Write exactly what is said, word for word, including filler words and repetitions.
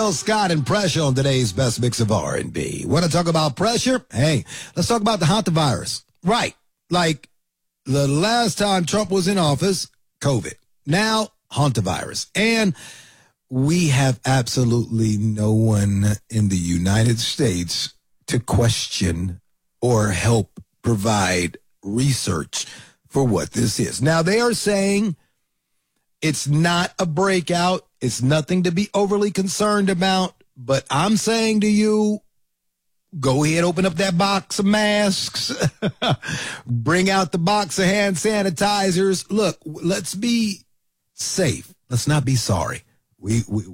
Bill Scott and Pressure on today's best mix of R and B. Want to talk about pressure? Hey, let's talk about the hantavirus. Right. Like the last time Trump was in office, COVID. Now, hantavirus. And we have absolutely no one in the United States to question or help provide research for what this is. Now, they are saying it's not a breakout. It's nothing to be overly concerned about. But I'm saying to you, go ahead, open up that box of masks. Bring out the box of hand sanitizers. Look, let's be safe. Let's not be sorry. We, we